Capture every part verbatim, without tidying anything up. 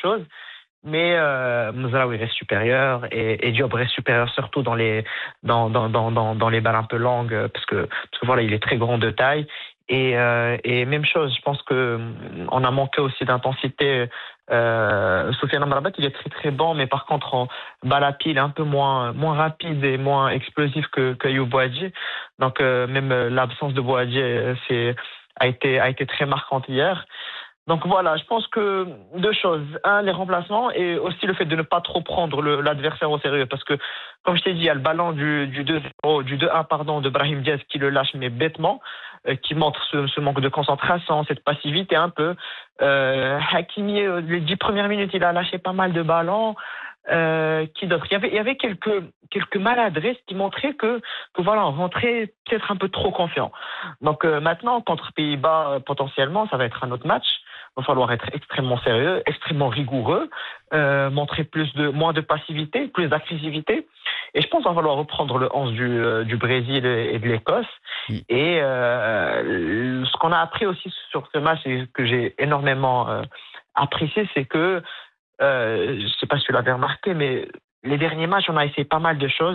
chose. Mais euh, Mzraoui reste supérieur et, et Diop reste supérieur surtout dans les dans dans dans dans, dans les balles un peu longues parce que parce que voilà il est très grand de taille et euh, et même chose je pense que on a manqué aussi d'intensité. Euh, Sofiane Amrabat il est très très bon mais par contre en balle à pied il est un peu moins moins rapide et moins explosif que que Ayoub Boadji donc euh, même euh, l'absence de Boadji euh, c'est a été a été très marquante hier. Donc voilà, je pense que deux choses. Un, les remplacements et aussi le fait de ne pas trop prendre le, l'adversaire au sérieux. Parce que, comme je t'ai dit, il y a le ballon du, du deux zéro, du deux un pardon, de Brahim Diaz qui le lâche mais bêtement, euh, qui montre ce, ce manque de concentration, cette passivité un peu. Euh, Hakimi, euh, les dix premières minutes, il a lâché pas mal de ballons. Euh, qui d'autre il y avait, il y avait quelques, quelques maladresses qui montraient que, que voilà, on rentrait peut-être un peu trop confiant. Donc euh, maintenant, contre Pays-Bas, euh, potentiellement, ça va être un autre match. Il va falloir être extrêmement sérieux, extrêmement rigoureux, euh, montrer plus de, moins de passivité, plus d'agressivité. Et je pense qu'il va falloir reprendre le onze du, euh, du Brésil et de l'Écosse. Mm. Et euh, ce qu'on a appris aussi sur ce match et que j'ai énormément euh, apprécié, c'est que, euh, je ne sais pas si tu l'avais remarqué, mais les derniers matchs, on a essayé pas mal de choses.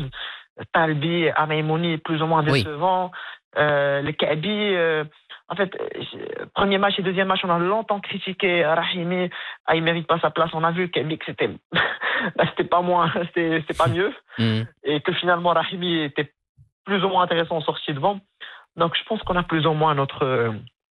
Talbi, Amaimouni, plus ou moins décevant. Oui. Euh, les Kaabi, euh, en fait, euh, premier match et deuxième match, on a longtemps critiqué Rahimi. Ah, il mérite pas sa place. On a vu Kaabi que c'était, c'était pas moins, c'était, c'était pas mieux. Mm. Et que finalement, Rahimi était plus ou moins intéressant en sortie de vent. Donc, je pense qu'on a plus ou moins notre,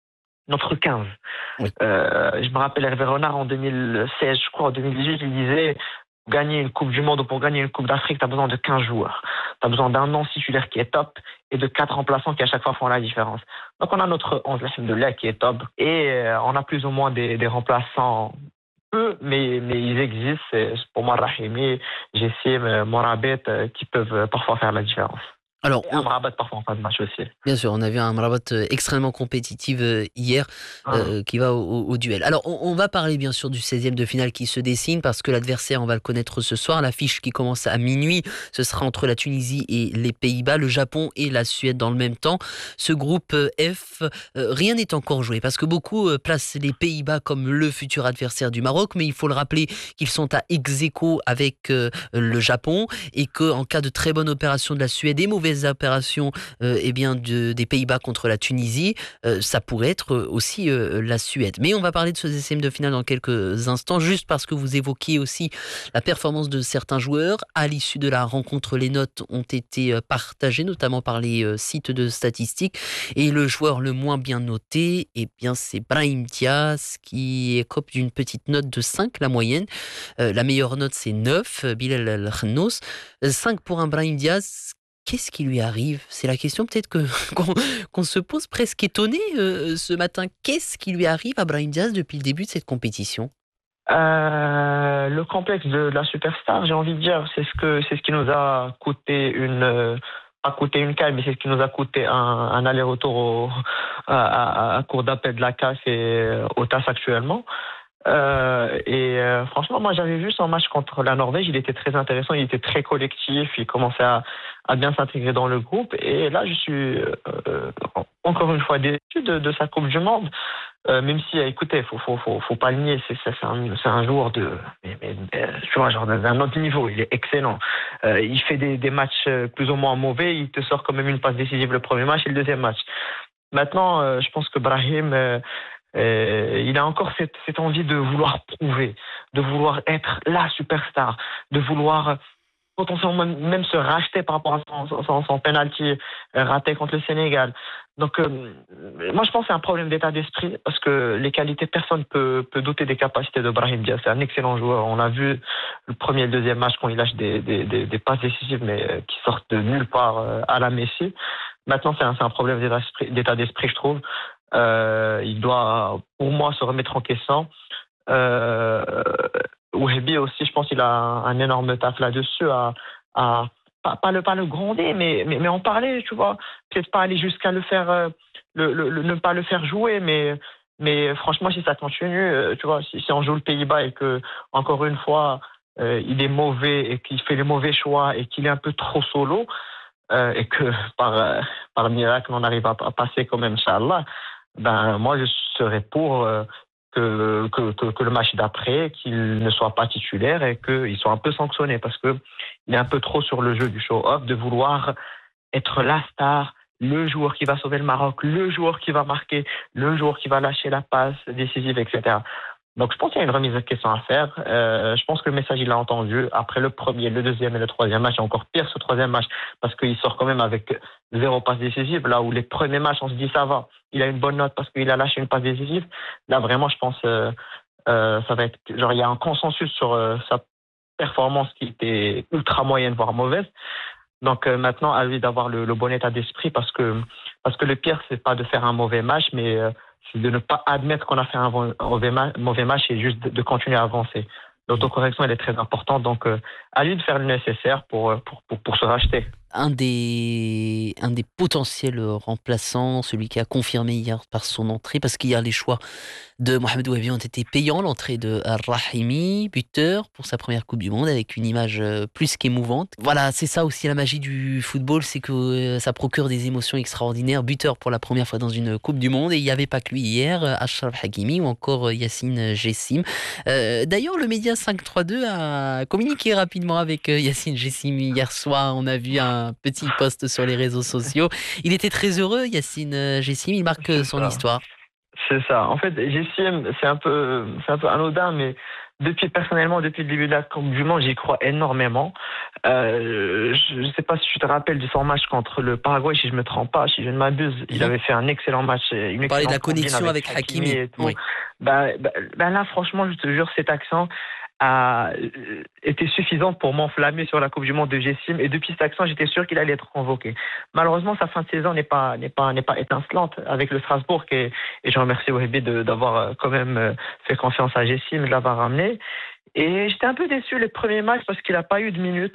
notre quinze. Oui. Euh, je me rappelle Hervé Renard en deux mille seize, je crois, en deux mille dix-huit, il disait, pour gagner une Coupe du Monde ou pour gagner une Coupe d'Afrique, tu as besoin de quinze joueurs. Tu as besoin d'un non titulaire qui est top et de quatre remplaçants qui à chaque fois font la différence. Donc on a notre onze de là qui est top et euh, on a plus ou moins des, des remplaçants peu, mais, mais ils existent. C'est pour moi Rahimi, Jessim, Morabet euh, qui peuvent parfois faire la différence. Alors, et un Amrabat parfois en fin de match aussi. Bien sûr, on a vu un Amrabat extrêmement compétitif hier ah. euh, qui va au, au duel. Alors, on, on va parler bien sûr du seizième de finale qui se dessine parce que l'adversaire, on va le connaître ce soir. L'affiche qui commence à minuit, ce sera entre la Tunisie et les Pays-Bas, le Japon et la Suède dans le même temps. Ce groupe F, euh, rien n'est encore joué parce que beaucoup euh, placent les Pays-Bas comme le futur adversaire du Maroc, mais il faut le rappeler qu'ils sont à ex-aequo avec euh, le Japon et qu'en cas de très bonne opération de la Suède et mauvaise opération euh, eh bien de, des Pays-Bas contre la Tunisie, euh, ça pourrait être aussi euh, la Suède. Mais on va parler de ce seizième de finale dans quelques instants, juste parce que vous évoquiez aussi la performance de certains joueurs. À l'issue de la rencontre, les notes ont été partagées, notamment par les euh, sites de statistiques. Et le joueur le moins bien noté, eh bien, c'est Brahim Diaz, qui écope d'une petite note de cinq, la moyenne. Euh, la meilleure note, c'est neuf, Bilal El-Khennos. cinq pour un Brahim Diaz. Qu'est-ce qui lui arrive? C'est la question peut-être que, qu'on, qu'on se pose presque étonné euh, ce matin. Qu'est-ce qui lui arrive à Brahim Diaz depuis le début de cette compétition? euh, Le complexe de la superstar, j'ai envie de dire, c'est ce, que, c'est ce qui nous a coûté une... Euh, pas coûté une cale, mais c'est ce qui nous a coûté un, un aller-retour au, à, à, à cour d'appel de la C A F et au T A S actuellement. Euh, et euh, franchement, moi j'avais vu son match contre la Norvège, il était très intéressant, il était très collectif, il commençait à, à bien s'intégrer dans le groupe. Et là, je suis euh, encore une fois déçu de, de sa Coupe du Monde, euh, même si, écoutez, faut, faut, faut, faut pas le nier, c'est, c'est, un, c'est un joueur de, mais, mais, tu vois, genre d'un autre niveau, il est excellent. Euh, il fait des, des matchs plus ou moins mauvais, il te sort quand même une passe décisive le premier match et le deuxième match. Maintenant, euh, je pense que Brahim, euh, Euh, il a encore cette, cette envie de vouloir prouver, de vouloir être la superstar, de vouloir potentiellement même, même se racheter par rapport à son, son, son penalty raté contre le Sénégal. Donc, euh, moi, je pense que c'est un problème d'état d'esprit parce que les qualités, personne ne peut, peut douter des capacités de Brahim Diaz. C'est un excellent joueur. On a vu le premier et le deuxième match quand il lâche des, des, des, des passes décisives, mais qui sortent de nulle part à la Messi. Maintenant, c'est un, c'est un problème d'état d'esprit, d'état d'esprit, je trouve. Euh, il doit, pour moi, se remettre en question. Euh, Ouhebi aussi, je pense qu'il a un, un énorme taf là-dessus, à, à pas, pas le pas le gronder, mais, mais mais en parler, tu vois. Peut-être pas aller jusqu'à le faire, euh, le, le, le ne pas le faire jouer, mais mais franchement, si ça continue, euh, tu vois, si, si on joue le Pays-Bas et que encore une fois, euh, il est mauvais et qu'il fait les mauvais choix et qu'il est un peu trop solo. Euh, et que par, euh, par miracle, on arrive à, à passer quand même, Inch'Allah, ben, moi, je serais pour euh, que, que, que, que le match d'après, qu'il ne soit pas titulaire et qu'il soit un peu sanctionné parce qu'il est un peu trop sur le jeu du show-off, de vouloir être la star, le joueur qui va sauver le Maroc, le joueur qui va marquer, le joueur qui va lâcher la passe décisive, et cetera. Donc je pense qu'il y a une remise de question à faire. Euh, je pense que le message, il l'a entendu. Après le premier, le deuxième et le troisième match, et encore pire ce troisième match, parce qu'il sort quand même avec zéro passe décisive. Là où les premiers matchs, on se dit ça va, il a une bonne note parce qu'il a lâché une passe décisive. Là vraiment, je pense euh, euh, ça va être genre il y a un consensus sur euh, sa performance qui était ultra moyenne, voire mauvaise. Donc euh, maintenant, à lui d'avoir le, le bon état d'esprit parce que parce que le pire, c'est pas de faire un mauvais match, mais euh, c'est de ne pas admettre qu'on a fait un mauvais, ma- mauvais match et juste de, de continuer à avancer. L'autocorrection, elle est très importante, donc euh, à lui de faire le nécessaire pour, pour, pour, pour se racheter. Un des, un des potentiels remplaçants, celui qui a confirmé hier par son entrée, parce qu'hier les choix de Mohamed Ouabi ont été payants. L'entrée de Rahimi, buteur pour sa première Coupe du Monde, avec une image euh, plus qu'émouvante. Voilà, c'est ça aussi la magie du football, c'est que euh, ça procure des émotions extraordinaires. Buteur pour la première fois dans une Coupe du Monde, et il n'y avait pas que lui hier, euh, Achraf Hakimi ou encore euh, Yacine Gessim. Euh, D'ailleurs, le média cinq trois deux a communiqué rapidement avec euh, Yacine Gessim hier soir. On a vu un un petit post sur les réseaux sociaux. Il était très heureux, Yacine Gessim, il marque C'est son ça. histoire. C'est ça. En fait, Jessim, c'est un peu, c'est un peu anodin, mais depuis personnellement, depuis le début de la Coupe du Monde, j'y crois énormément. Euh, je ne sais pas si tu te rappelles de son match contre le Paraguay, si je me trompe pas, si je ne m'abuse, mmh. il avait fait un excellent match, une On parlait de la connexion avec, avec Hakimi, et tout. Oui. Ben, ben, ben là, franchement, je te jure, cet accent a été suffisant pour m'enflammer sur la Coupe du Monde de Gessim, et depuis cet accent, j'étais sûr qu'il allait être convoqué. Malheureusement, sa fin de saison n'est pas n'est pas n'est pas étincelante avec le Strasbourg, et, et je remercie Wahbi d'avoir quand même fait confiance à Gessim, de l'avoir ramené. Et j'étais un peu déçu les premiers matchs parce qu'il n'a pas eu de minutes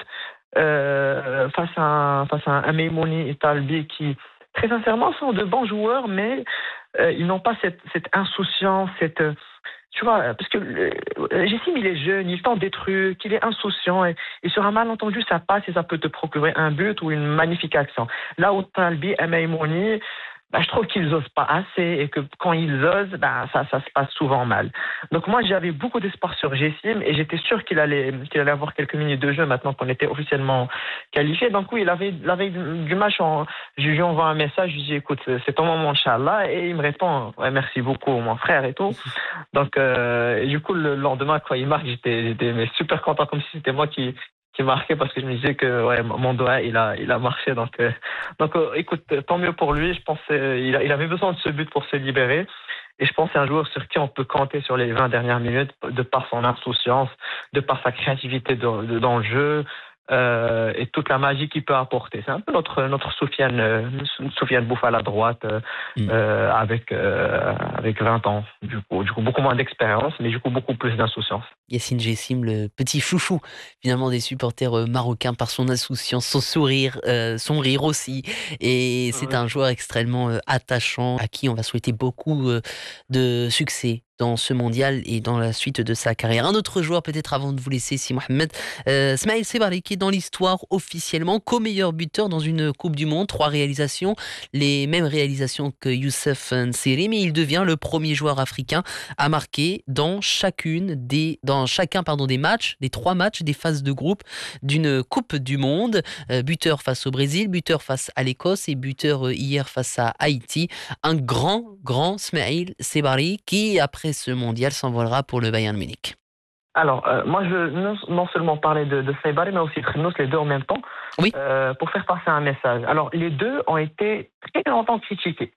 euh, face à un, face à un Meimouni et Talbi qui, très sincèrement, sont de bons joueurs, mais euh, ils n'ont pas cette, cette insouciance, cette tu vois, parce que euh, Gessim, il est jeune, il tente des trucs, il est insouciant, et, et sur un malentendu, ça passe et ça peut te procurer un but ou une magnifique action. Là où Talbi et Meimouni, bah, je trouve qu'ils osent pas assez, et que quand ils osent, bah, ça, ça se passe souvent mal. Donc moi, j'avais beaucoup d'espoir sur Gessim, et j'étais sûr qu'il allait, qu'il allait avoir quelques minutes de jeu maintenant qu'on était officiellement qualifié. Donc oui, il avait, la veille du match, on, je lui envoie un message, je lui dis écoute, c'est ton moment, Inch'Allah, et il me répond ouais, merci beaucoup, mon frère et tout. Donc euh, et du coup, le lendemain, quand il marque, j'étais, j'étais mais super content, comme si c'était moi qui qui marquait, parce que je me disais que ouais, mon doigt il a il a marché. Donc euh, donc euh, écoute, tant mieux pour lui. Je pense euh, il, a, il avait besoin de ce but pour se libérer, et je pense que c'est un joueur sur qui on peut compter sur les vingt dernières minutes, de par son insouciance, de par sa créativité dans, de, dans le jeu. Euh, et toute la magie qu'il peut apporter. C'est un peu notre notre Soufiane euh, Soufiane Boufal à droite euh, mm. euh, avec euh, avec vingt ans, du coup du coup beaucoup moins d'expérience, mais du coup beaucoup plus d'insouciance. Yacine Gessim, le petit chouchou finalement des supporters marocains par son insouciance, son sourire, euh, son rire aussi, et c'est oui. un joueur extrêmement euh, attachant à qui on va souhaiter beaucoup euh, de succès dans ce mondial et dans la suite de sa carrière. Un autre joueur peut-être avant de vous laisser, si Mohamed, euh, Smaïl Sebari, qui est dans l'histoire officiellement co-meilleur buteur dans une Coupe du Monde, trois réalisations, les mêmes réalisations que Youssef N'Siri, mais il devient le premier joueur africain à marquer dans chacune des, dans chacun pardon des matchs, des trois matchs des phases de groupe d'une Coupe du Monde. Euh, buteur face au Brésil, buteur face à l'Écosse et buteur euh, hier face à Haïti. Un grand, grand Smaïl Sebari qui après ce mondial s'envolera pour le Bayern Munich. Alors, euh, moi, je veux non, non seulement parler de, de Sebari, mais aussi de Khennous, les deux en même temps, oui. euh, pour faire passer un message. Alors, les deux ont été très longtemps critiqués.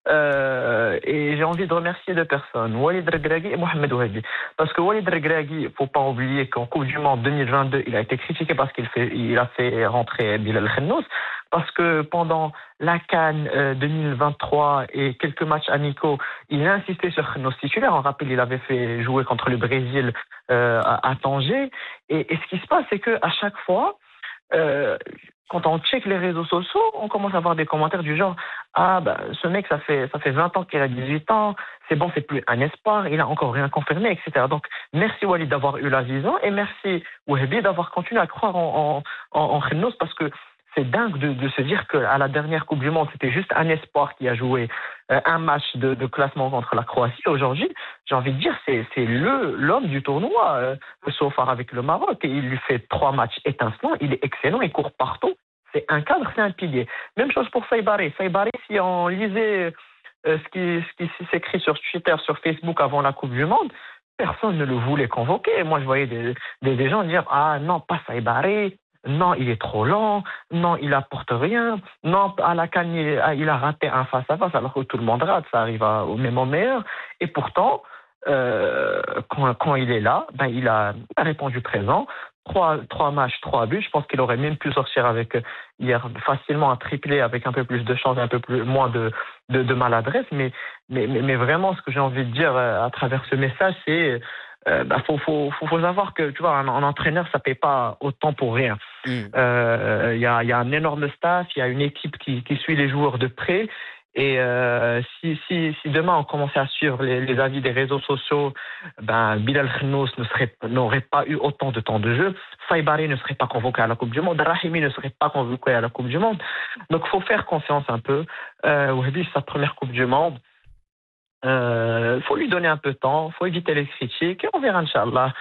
Euh, et j'ai envie de remercier deux personnes, Walid Regragui et Mohamed Ouabi. Parce que Walid Regragui, il ne faut pas oublier qu'en Coupe du Monde deux mille vingt-deux, il a été critiqué parce qu'il fait, il a fait rentrer Bilal Khennous. Parce que pendant la CAN euh, deux mille vingt-trois et quelques matchs amicaux, il a insisté sur Khennous titulaire. On rappelle, il avait fait jouer contre le Brésil euh, à, à Tanger. Et, et ce qui se passe, c'est qu'à chaque fois, euh, quand on check les réseaux sociaux, on commence à avoir des commentaires du genre « Ah, bah, ce mec, ça fait, ça fait vingt ans qu'il a dix-huit ans, c'est bon, c'est plus un espoir, il a encore rien confirmé, et cetera » Donc, merci Walid d'avoir eu la vision, et merci Wahbi d'avoir continué à croire en, en, en, en Khennous, parce que c'est dingue de, de se dire qu'à la dernière Coupe du Monde, c'était juste un espoir qui a joué euh, un match de, de classement contre la Croatie. Aujourd'hui, j'ai envie de dire, c'est, c'est le, l'homme du tournoi, euh, le Sofar avec le Maroc. Et il lui fait trois matchs étincelants. Il est excellent, il court partout. C'est un cadre, c'est un pilier. Même chose pour Saïbari. Saïbari, si on lisait euh, ce, qui, ce qui s'écrit sur Twitter, sur Facebook avant la Coupe du Monde, personne ne le voulait convoquer. Moi, je voyais des, des, des gens dire « Ah non, pas Saïbari. Non, il est trop lent. Non, il apporte rien. Non, à la canne, il, il a raté un face-à-face alors que tout le monde rate. Ça arrive à, au même au meilleur. Et pourtant, euh, quand, quand il est là, ben, il, a, il a répondu présent. Trois, trois matchs, trois buts. Je pense qu'il aurait même pu sortir avec hier facilement un triplé avec un peu plus de chance, un peu plus moins de, de, de maladresse. Mais, mais, mais, mais vraiment, ce que j'ai envie de dire à travers ce message, c'est Euh, bah, faut, faut, faut, faut savoir que, tu vois, un, un entraîneur, ça paye pas autant pour rien. Il mm. euh, y, a, y a un énorme staff, il y a une équipe qui, qui suit les joueurs de près. Et euh, si, si, si demain on commençait à suivre les, les avis des réseaux sociaux, ben, Bilal Khnous ne serait, n'aurait pas eu autant de temps de jeu. Saïbari ne serait pas convoqué à la Coupe du Monde. Rahimi ne serait pas convoqué à la Coupe du Monde. Donc, il faut faire confiance un peu. Euh, Wahbi, c'est sa première Coupe du Monde. Il euh, faut lui donner un peu de temps, il faut éviter les critiques, et on verra, Inch'Allah.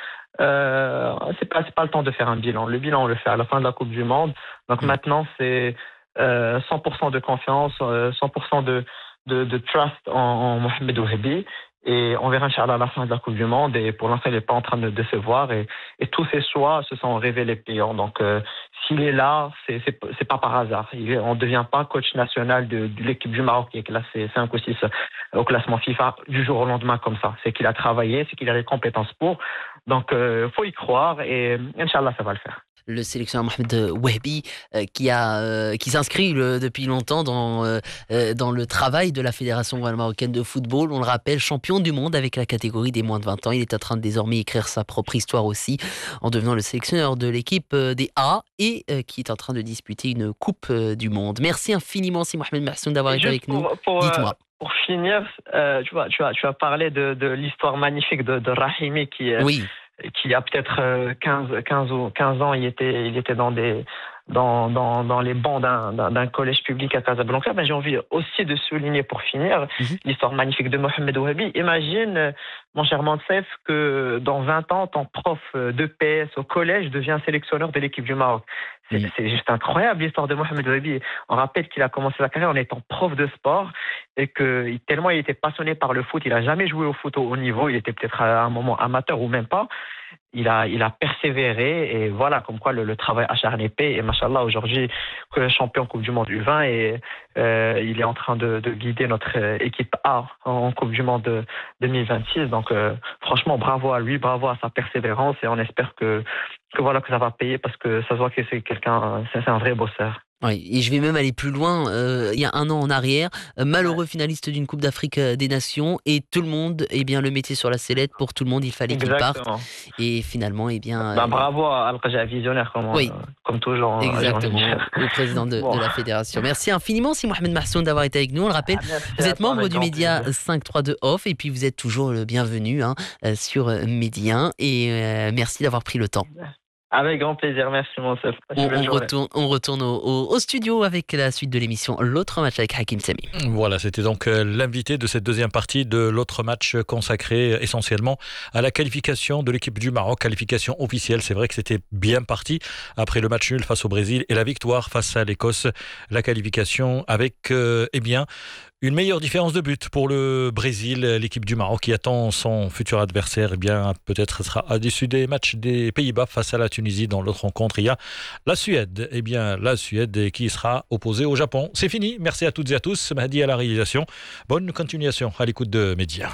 Euh, c'est pas, c'est pas le temps de faire un bilan. Le bilan, on le fait à la fin de la Coupe du Monde. Donc mmh. maintenant, c'est euh, cent pour cent de confiance, cent pour cent de, de, de trust en, en Mohamed Wahbi. Et on verra, Inch'Allah, à la fin de la Coupe du Monde. Et pour l'instant, il n'est pas en train de décevoir. Et, et tous ses choix se sont révélés payants. Donc, euh, s'il est là, c'est, c'est, c'est pas par hasard. Il, on ne devient pas coach national de, de l'équipe du Maroc qui est classé cinq ou six au classement FIFA du jour au lendemain comme ça. C'est qu'il a travaillé, c'est qu'il a les compétences pour. Donc, il euh, faut y croire. Et Inch'Allah, ça va le faire. Le sélectionneur Mohamed Wahbi euh, qui, a, euh, qui s'inscrit le, depuis longtemps dans, euh, dans le travail de la Fédération marocaine de football. On le rappelle, champion du monde avec la catégorie des moins de vingt ans. Il est en train de désormais écrire sa propre histoire aussi en devenant le sélectionneur de l'équipe des A et euh, qui est en train de disputer une Coupe du Monde. Merci infiniment, si Mohamed Mahsoun, d'avoir été avec pour, nous. Pour, Dites-moi. Pour finir, euh, tu, vois, tu, as, tu as parlé de, de l'histoire magnifique de, de Rahimi qui est... Oui. qui a peut-être quinze, quinze, ou quinze ans, il était, il était dans, des, dans, dans, dans les bancs d'un, d'un, d'un collège public à Casablanca. Ben, j'ai envie aussi de souligner pour finir mm-hmm. l'histoire magnifique de Mohamed Wahbi. Imagine, mon cher Mansef, que dans vingt ans, ton prof de P S au collège devient sélectionneur de l'équipe du Maroc. C'est, oui. c'est juste incroyable l'histoire de Mohamed Wahbi. On rappelle qu'il a commencé sa carrière en étant prof de sport et que tellement il était passionné par le foot, il n'a jamais joué au foot au haut niveau, il était peut-être à un moment amateur ou même pas. Il a, il a persévéré et voilà, comme quoi le, le travail acharné paie. Et machallah, aujourd'hui, champion Coupe du Monde U vingt et euh, il est en train de, de guider notre équipe A en Coupe du Monde deux mille vingt-six. Donc, euh, franchement, bravo à lui, bravo à sa persévérance et on espère que, que voilà, que ça va payer parce que ça se voit que c'est quelqu'un, c'est, c'est un vrai bosseur. Oui, et je vais même aller plus loin. Euh, il y a un an en arrière, malheureux finaliste d'une Coupe d'Afrique des Nations, et tout le monde, eh bien, le mettait sur la sellette. Pour tout le monde, il fallait Exactement. qu'il parte. Et finalement, eh bien. Bah, euh... Bravo à Al-Qaja visionnaire, comme, oui. euh, comme toujours. Exactement, au président de, bon. de la fédération. Merci infiniment, si Mohamed Mahsoun, d'avoir été avec nous. On le rappelle, ah, vous êtes membre du média cinq trois deux Off, et puis vous êtes toujours le bienvenu hein, sur Média. Et euh, merci d'avoir pris le temps. Avec grand plaisir, merci Monsef. On, on, retourne, on retourne au, au, au studio avec la suite de l'émission L'autre match avec Hakim Sami. Voilà, c'était donc l'invité de cette deuxième partie de l'autre match consacré essentiellement à la qualification de l'équipe du Maroc, qualification officielle. C'est vrai que c'était bien parti après le match nul face au Brésil et la victoire face à l'Écosse. La qualification avec, euh, eh bien, une meilleure différence de but pour le Brésil, l'équipe du Maroc qui attend son futur adversaire, eh bien peut-être sera à l'issue des matchs des Pays-Bas face à la Tunisie. Dans l'autre rencontre, il y a la Suède, eh bien la Suède qui sera opposée au Japon. C'est fini, merci à toutes et à tous. Mahdi à la réalisation. Bonne continuation à l'écoute de Média.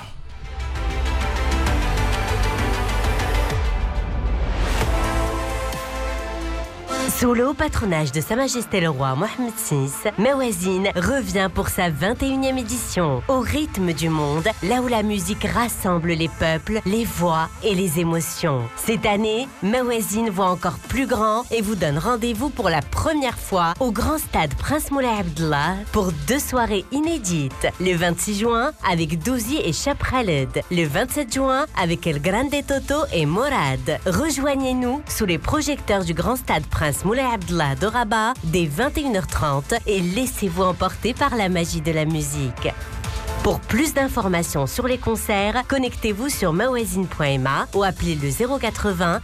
Sous le haut patronage de Sa Majesté le Roi Mohammed six, Mawazine revient pour sa vingt et unième édition. Au rythme du monde, là où la musique rassemble les peuples, les voix et les émotions. Cette année, Mawazine voit encore plus grand et vous donne rendez-vous pour la première fois au grand stade Prince Moulay Abdallah pour deux soirées inédites. Le vingt-six juin avec Douzi et Chap Khaled. Le vingt-sept juin avec El Grande Toto et Morad. Rejoignez-nous sous les projecteurs du grand stade Prince Moulay Moulay Abdallah de Rabat dès vingt et une heures trente et laissez-vous emporter par la magie de la musique. Pour plus d'informations sur les concerts, connectez-vous sur mawazine point m a ou appelez le zéro quatre-vingts